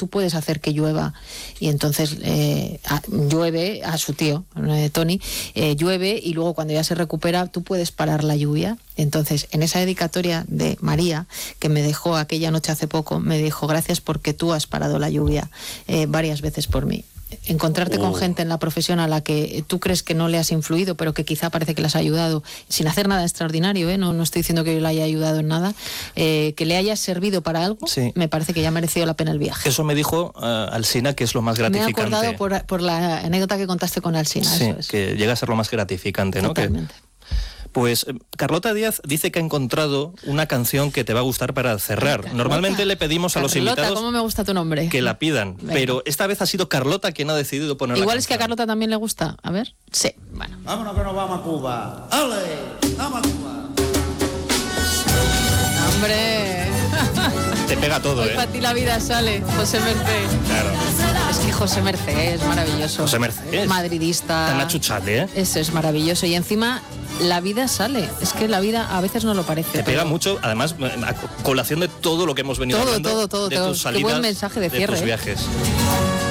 tú puedes hacer que llueva. Y entonces llueve a su tío, Tony, llueve y luego cuando ya se recupera tú puedes parar la lluvia. Entonces, en esa dedicatoria de María, que me dejó aquella noche hace poco, me dijo: gracias porque tú has parado la lluvia varias veces por mí. Encontrarte con gente en la profesión a la que tú crees que no le has influido, pero que quizá parece que le has ayudado, sin hacer nada extraordinario, no estoy diciendo que yo le haya ayudado en nada, que le hayas servido para algo, me parece que ya ha merecido la pena el viaje. Eso me dijo Alsina, que es lo más gratificante. Me he acordado por la anécdota que contaste con Alsina. Sí, eso es. Que llega a ser lo más gratificante, ¿no? Totalmente. Pues Carlota Díaz dice que ha encontrado una canción que te va a gustar para cerrar. Carlota. Normalmente le pedimos a los invitados ¿Cómo me gusta tu nombre? que la pidan, pero esta vez ha sido Carlota quien ha decidido poner Igual la es que a Carlota también le gusta. A ver. Sí, bueno. Vámonos que nos vamos a Cuba. ¡Ale! ¡Vamos a Cuba! ¡Hombre! Te pega todo, Hoy para ti la vida sale, José Mercé. Claro. Es que José Mercé es maravilloso. José Mercé. Madridista. Tan achuchable, ¿eh? Eso es maravilloso. Y encima, la vida sale. Es que la vida a veces no lo parece. Te pega mucho, además, a colación de todo lo que hemos venido hablando. Todo. De tus salidas, Qué buen mensaje de cierre, tus viajes.